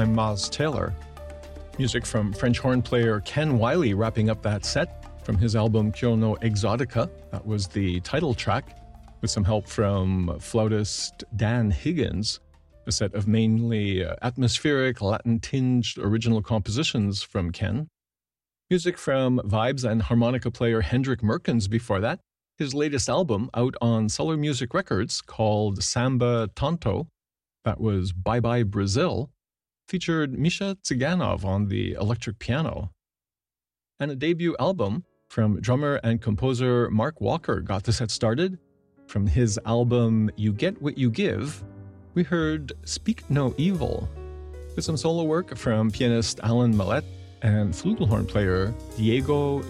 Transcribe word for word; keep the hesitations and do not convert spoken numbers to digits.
I'm Miles Taylor. Music from French horn player Ken Wiley wrapping up that set from his album Kyono Exotica. That was the title track, with some help from flautist Dan Higgins. A set of mainly uh, atmospheric, Latin-tinged original compositions from Ken. Music from vibes and harmonica player Hendrik Merkens before that. His latest album out on Solar Music Records called Samba Tonto, that was Bye Bye Brazil, featured Misha Tsiganov on the electric piano. And a debut album from drummer and composer Mark Walker got the set started. From his album You Get What You Give, we heard Speak No Evil, with some solo work from pianist Alan Mallet and flugelhorn player Diego